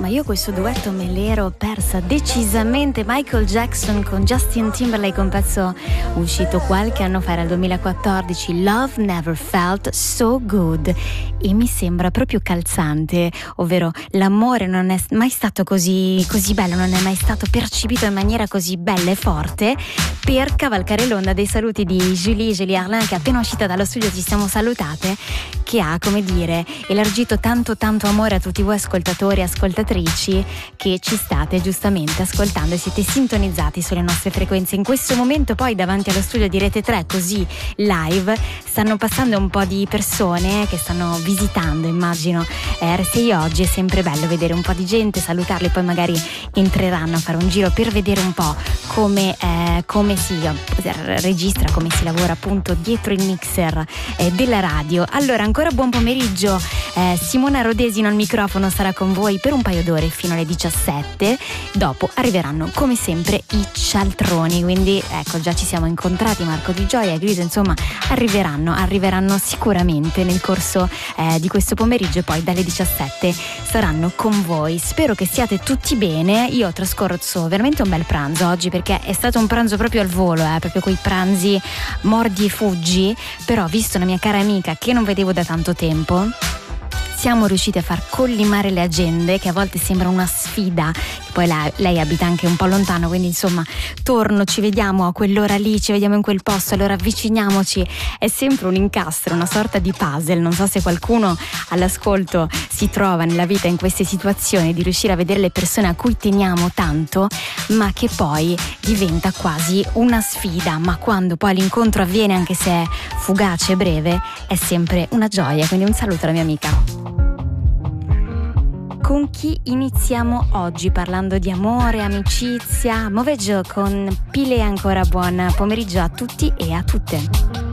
io questo duetto me l'ero persa decisamente. Michael Jackson con Justin Timberlake, un pezzo uscito qualche anno fa, era il 2014, Love Never Felt So Good, e mi sembra proprio calzante, ovvero l'amore non è mai stato così bello, non è mai stato percepito in maniera così bella e forte, per cavalcare l'onda dei saluti di Julie Arlin, che è appena uscita dallo studio, ci siamo salutate, che ha, come dire, elargito tanto amore a tutti voi ascoltatori e ascoltatrici che ci state giustamente ascoltando e siete sintonizzati sulle nostre frequenze. In questo momento poi davanti allo studio di Rete 3, così live, stanno passando un po' di persone che stanno visitando, immagino, RSI Oggi. È sempre bello vedere un po' di gente, salutarli, poi magari entreranno a fare un giro per vedere un po' come si registra, come si lavora appunto dietro il mixer della radio. Allora, ancora buon pomeriggio, Simona Rodesino al microfono sarà con voi per un paio d'ore fino alle 17. Dopo arriveranno come sempre i cialtroni, quindi ecco, già ci siamo incontrati, Marco Di Gioia e Griso, insomma arriveranno sicuramente nel corso di questo pomeriggio, e poi dalle 17 saranno con voi. Spero che siate tutti bene. Io ho trascorso veramente un bel pranzo oggi, perché è stato un pranzo proprio al volo, proprio quei pranzi mordi e fuggi, però visto una mia cara amica che non vedevo da tanto tempo, siamo riusciti a far collimare le agende, che a volte sembra una sfida. Poi lei abita anche un po' lontano, quindi insomma torno, ci vediamo a quell'ora lì, ci vediamo in quel posto, allora avviciniamoci. È sempre un incastro, una sorta di puzzle. Non so se qualcuno all'ascolto si trova nella vita in queste situazioni, di riuscire a vedere le persone a cui teniamo tanto, ma che poi diventa quasi una sfida. Ma quando poi l'incontro avviene, anche se è fugace e breve, è sempre una gioia. Quindi un saluto alla mia amica. Con chi iniziamo oggi parlando di amore, amicizia? Moveggio con Pile. Ancora buon pomeriggio a tutti e a tutte.